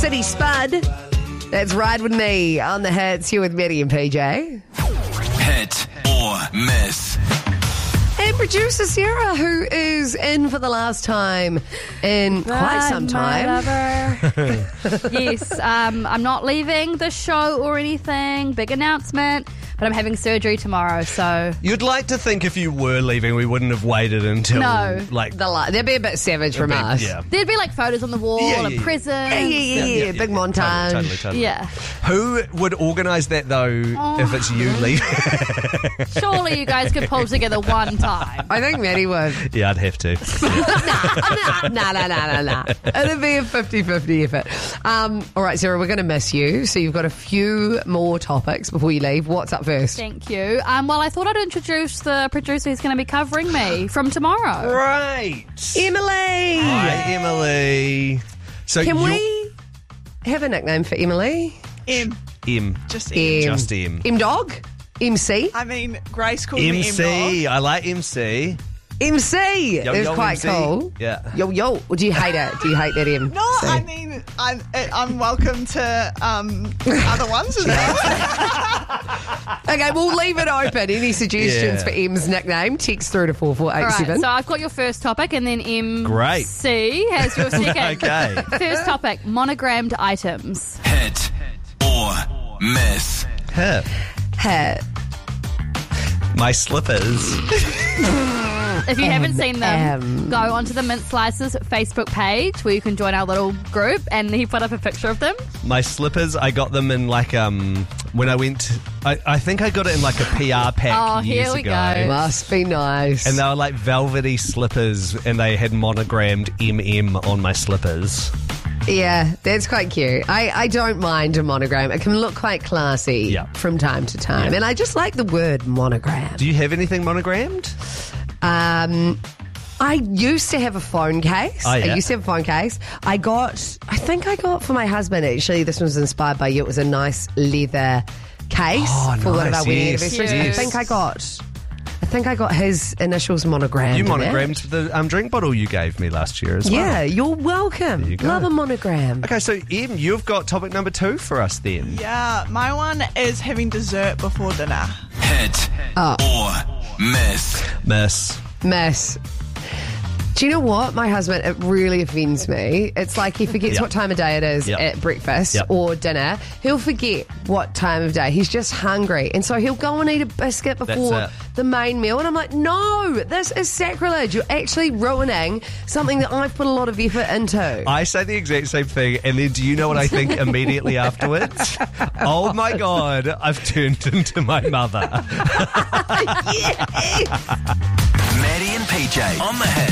City Spud. That's Ride With Me on the hits. Here with Maddie and PJ. Hit or miss. And producer Sarah, who is in for the last time in quite some time. Yes, I'm not leaving the show or anything. Big announcement. But I'm having surgery tomorrow, so... You'd like to think if you were leaving, we wouldn't have waited until... No. They'd be a bit savage from us. Yeah. There'd be like photos on the wall and presents. Yeah. Big montage. Totally. Yeah. Who would organise that, though, if it's you leaving? Surely you guys could pull together one time. I think Maddie would. Yeah, I'd have to. Nah. It'd be a 50-50 effort. All right, Sarah, we're going to miss you. So you've got a few more topics before you leave. What's up first? Thank you. Well, I thought I'd introduce the producer who's going to be covering me from tomorrow. Right. Emily. Hi, Emily. So Can we have a nickname for Emily? M. Just M. M-Dog? MC? I mean, Grace called me MC. I like MC. MC is quite MC. cool. Yeah. Yo. Do you hate it? Do you hate that M? No, I mean, I'm welcome to other ones as well. Okay, we'll leave it open. Any suggestions for M's nickname? Text through to 4487. All right, so I've got your first topic, and then MC Great. has your second. Okay. First topic, monogrammed items. Hit or miss. Hey. My slippers. If you haven't seen them, M. go onto the Mint Slices Facebook page where you can join our little group, and he put up a picture of them. My slippers, I got them in like when I went. I think I got it in like a PR pack. Oh, years here we ago. go. Must be nice. And they were like velvety slippers, and they had monogrammed MM on my slippers. Yeah, that's quite cute. I don't mind a monogram. It can look quite classy from time to time. Yeah. And I just like the word monogram. Do you have anything monogrammed? I used to have a phone case. Oh, yeah. I used to have a phone case. I think I got for my husband, actually, this was inspired by you. It was a nice leather case for one of our wedding anniversaries. Yes. I think I got his initials monogrammed. You in it. monogrammed the drink bottle you gave me last year as well. Yeah, you're welcome. There you go. Love a monogram. Okay, so Em, you've got topic number 2 for us then. Yeah, my one is having dessert before dinner. Hit or miss. Miss. Do you know what? My husband, it really offends me. It's like he forgets what time of day it is at breakfast or dinner. He'll forget what time of day. He's just hungry. And so he'll go and eat a biscuit before the main meal. And I'm like, no, this is sacrilege. You're actually ruining something that I've put a lot of effort into. I say the exact same thing, and then do you know what I think immediately afterwards? Oh my God, I've turned into my mother. Yes. Maddie and PJ on the hit.